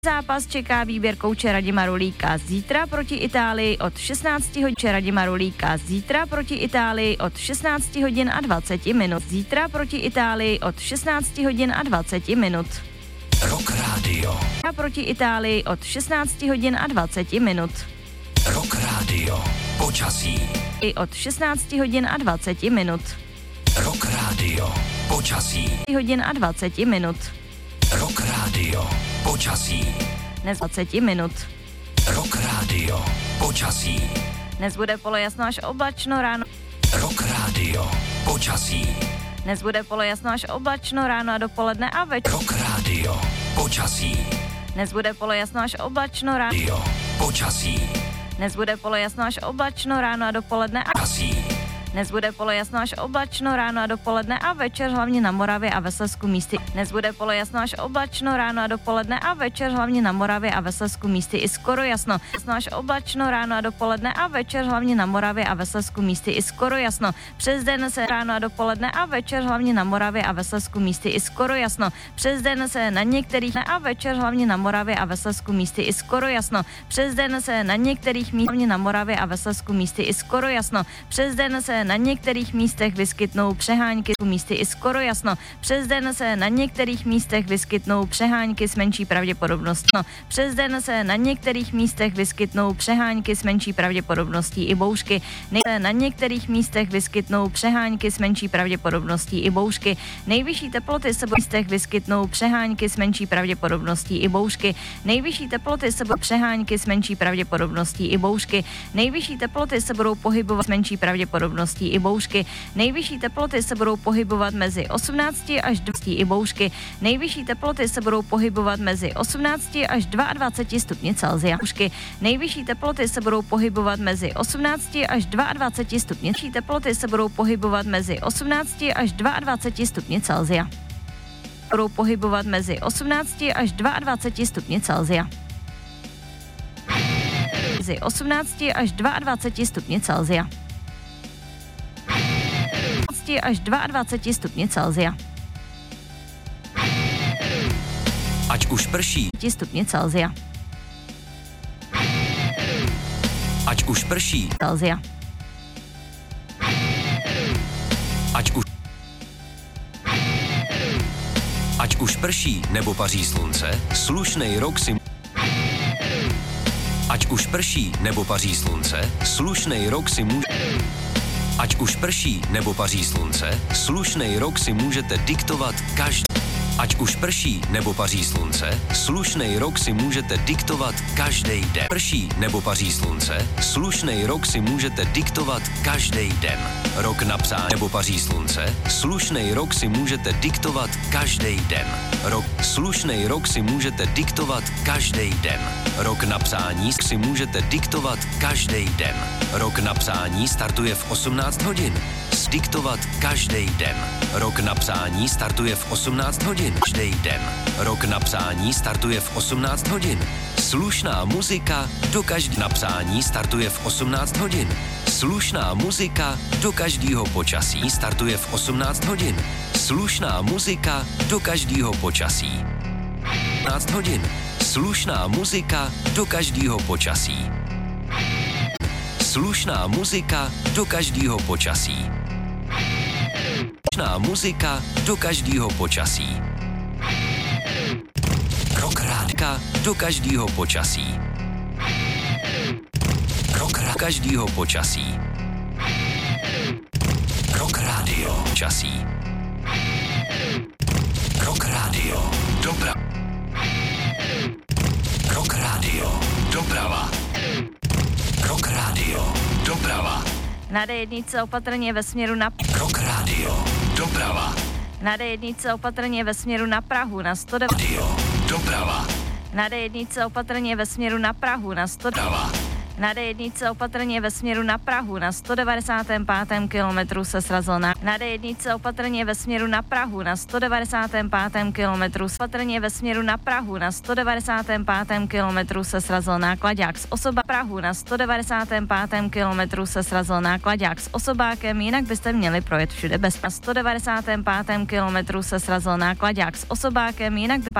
Zápas čeká výběr kouče Radima Rulíka zítra proti Itálii od 16 hodin. Radima Rulíka zítra proti Itálii od 16 hodin a 20 minut. Zítra proti Itálii od 16 hodin a 20 minut. Rock Radio. Proti Itálii od 16 hodin a 20 minut. Rock Radio. Počasí. I od 16 hodin a 20 minut. Rock Radio. Počasí. Hodin a 20 minut. Rock Radio. Počasí. Dnes 20 minut. Rock Radio. Počasí. Dnes bude polojasno až oblačno ráno. Rock Radio. Počasí. Dnes bude polojasno až oblačno ráno a dopoledne a večer. Rock Radio. Počasí. Dnes bude polojasno až oblačno ráno. Radio. Počasí. Dnes bude polojasno až oblačno ráno a dopoledne a Počasí. Dnes bude polojasno až oblačno ráno a dopoledne a večer hlavně na Moravě a ve Slezsku místy. Dnes bude polojasno až oblačno ráno a dopoledne a večer hlavně na Moravě a ve Slezsku místy i skoro jasno. Jasno až oblačno ráno a dopoledne a večer hlavně na Moravě a ve Slezsku místy i skoro jasno. Přes den se ráno a dopoledne a večer hlavně na Moravě a ve Slezsku místy i skoro jasno. Přes den se na některých a večer hlavně na Moravě a ve Slezsku místy i skoro jasno. Přes den se na některých místech hlavně na Moravě a ve Slezsku místy i skoro jasno. Přes den se na některých místech vyskytnou přehánky místy i skoro jasno. Přes den se na některých místech vyskytnou přehánky s menší pravděpodobností. No, přes den se na některých místech vyskytnou přehánky s menší pravděpodobností i bouřky. Na některých místech vyskytnou přehánky s menší pravděpodobností i bouřky. Nejvyšší teploty se v místech vyskytnou přehánky s menší pravděpodobností i bouřky. Nejvyšší teploty se budou přehánky s menší pravděpodobností i bouřky. Nejvyšší teploty se budou pohybovat s menší pravděpodobností i bouřky. Nejvyšší teploty se budou pohybovat mezi 18 až 20 i bouřky. Nejvyšší teploty se budou pohybovat mezi 18 až 22 stupni Celsia. Nejvyšší teploty se budou pohybovat mezi 18 až 22 stupni. Nejvyšší teploty se budou pohybovat mezi 18 až 22 stupni Celsia. Budou pohybovat mezi 18 až 22 stupni Celsia. Mezi 18 až 22 stupni Celsia. Až 22 stupni Celsia. Ať už prší. Stupni Celsia. Ať už prší. Celsia. Ať už prší nebo paří slunce, slušnej rok si Ať už prší nebo paří slunce, slušnej rok si může Ať už prší nebo paří slunce, slušnej rok si můžete diktovat každý. Ať už prší nebo paří slunce, slušnej rok si můžete diktovat každý den. Prší nebo paří slunce, slušnej rok si můžete diktovat každý den. Rok na psání nebo paří slunce, slušnej rok si můžete diktovat každý den. Slušnej rok si můžete diktovat každý den. Rok na psání si můžete diktovat každý den. Rok na psání startuje v 18 hodin. Diktovat každý den. Rok na psání startuje v 18 hodin. Každý den. Rok na psání startuje v 18 hodin. Slušná muzika do každého napsání startuje v 18 hodin. Slušná muzika do každého počasí startuje v 18 hodin. Slušná muzika do každého počasí. 18 hodin. Slušná muzika do každého počasí. Slušná muzika do každého počasí. Slušná muzika do každého počasí. Rock Radio do každého počasí. Rock Radio každého počasí. Rock Radio časí. Rock Radio doprava. Rock Radio doprava. Rock Radio doprava. Na D1 opatrně ve směru na Rock Radio doprava. Na D1 opatrně ve směru na Prahu na 109. Radio doprava. Na D1 opatrně ve směru na Prahu na 100. Na D1 opatrně ve směru na Prahu na 195. kilometru se srazil na D1 opatrně ve směru na Prahu na 195. kilometru opatrně ve směru na Prahu na 195. kilometru se srazil náklaďák s osoba Prahu na 195. kilometru se srazil náklaďák s osobákem, jinak byste měli projet všude bez. Na 195. kilometru se srazil náklaďák s osobákem, jinak by